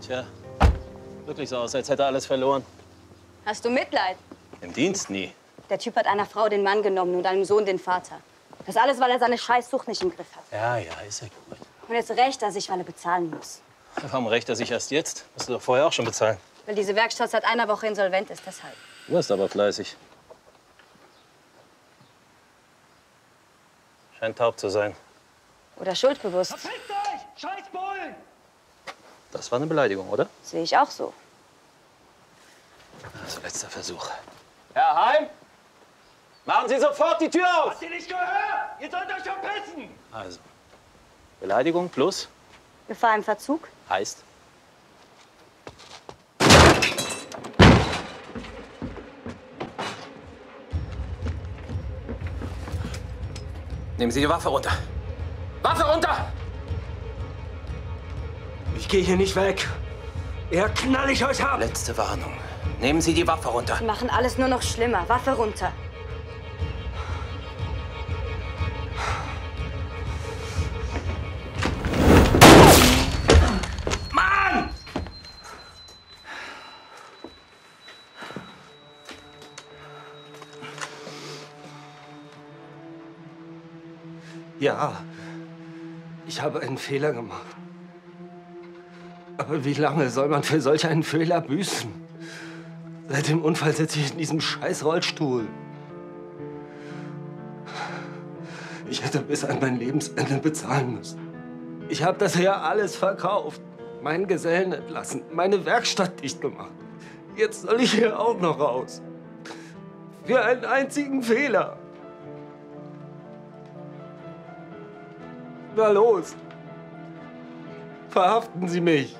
Tja, wirklich so aus, als hätte er alles verloren. Hast du Mitleid? Im Dienst nie. Der Typ hat einer Frau den Mann genommen und deinem Sohn den Vater. Das alles, weil er seine Scheißsucht nicht im Griff hat. Ja, ist ja gut. Und jetzt rächt er sich, weil er bezahlen muss. Warum rächt er sich erst jetzt? Musst du doch vorher auch schon bezahlen. Weil diese Werkstatt seit einer Woche insolvent ist, deshalb. Du bist aber fleißig. Scheint taub zu sein. Oder schuldbewusst. Verpisst euch, scheiß Bullen! Das war eine Beleidigung, oder? Sehe ich auch so. Das ist letzter Versuch. Herr Heim! Machen Sie sofort die Tür auf! Habt ihr nicht gehört? Ihr sollt euch verpissen! Also, Beleidigung plus Gefahr im Verzug? heißt? Nehmen Sie die Waffe runter. Waffe runter! Ich gehe hier nicht weg. Eher knall ich euch ab. Letzte Warnung. Nehmen Sie die Waffe runter. Die machen alles nur noch schlimmer. Waffe runter. Mann! Ja, ich habe einen Fehler gemacht. Aber wie lange soll man für solch einen Fehler büßen? Seit dem Unfall sitze ich in diesem scheiß Rollstuhl. Ich hätte bis an mein Lebensende bezahlen müssen. Ich habe das ja alles verkauft. Meinen Gesellen entlassen, meine Werkstatt dicht gemacht. Jetzt soll ich hier auch noch raus. Für einen einzigen Fehler. Na los. Verhaften Sie mich.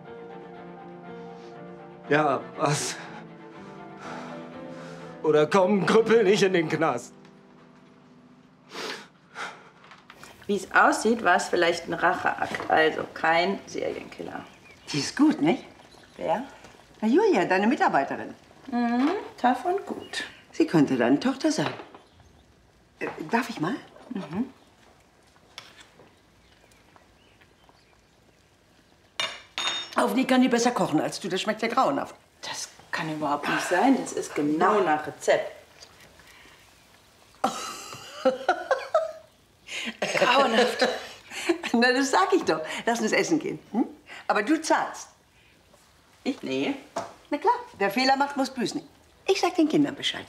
Ja, was? Oder komm, Krüppel nicht in den Knast. Wie es aussieht, war es vielleicht ein Racheakt, also kein Serienkiller. Die ist gut, nicht? Wer? Na, Julia, deine Mitarbeiterin. Mhm, tough und gut. Sie könnte deine Tochter sein. Darf ich mal? Hoffentlich kann die besser kochen als du. Das schmeckt ja grauenhaft. Das kann überhaupt nicht sein. Das ist genau nach Rezept. Grauenhaft. Na, das sag ich doch. Lass uns essen gehen. Hm? Aber du zahlst. Ich? Nee. Na klar, wer Fehler macht, muss büßen. Ich sag den Kindern Bescheid.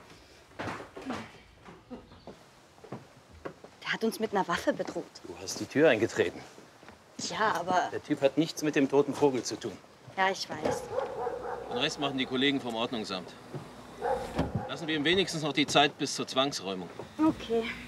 Der hat uns mit einer Waffe bedroht. Du hast die Tür eingetreten. Ja, aber... Der Typ hat nichts mit dem toten Vogel zu tun. Ja, ich weiß. Den Rest machen die Kollegen vom Ordnungsamt. Lassen wir ihm wenigstens noch die Zeit bis zur Zwangsräumung. Okay.